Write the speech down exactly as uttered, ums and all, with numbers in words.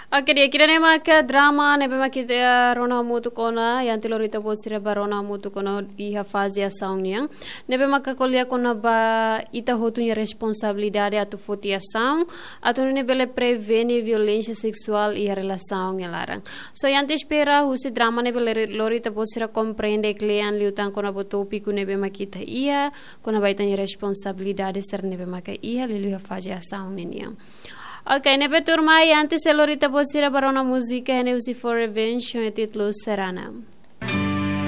Oke dia kira nema ke drama nebe makita rona mutu kona yang tilorita bot sira barona mutu kona iha fazia sauniang nebe maka kolia kona ba ita hotunya responsabilidade atu fotiação atu nebe le prevene violência sexual e a relação ngelarang so yang te espera husi drama nebe le lorita bot sira compreende klean liutan kona botopiku nebe makita ia kona baitanya responsabilidade ser nebe maka ia lilu iha fazia sauniang. Ok, nebe turma e antes elorita bot sira para una música e neusi for revenge com o título Serana.